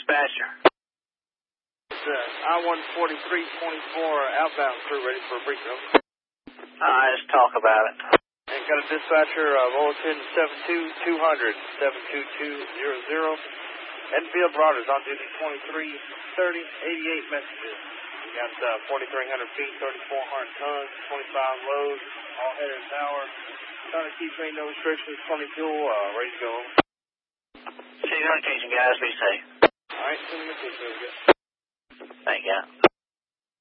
dispatcher. I-143-24 outbound crew ready for a briefing. Let's talk about it. And got a dispatcher, Bulletin 72200, 72200. Enfield Broaders on duty 2330, 88 messages. We got 4,300 feet, 3,400 tons, 25 loads, all headed in tower. Trying to keep no restrictions, 20 fuel, ready to go. See you on occasion, guys. Be safe. All right, 2 minutes. Thank you.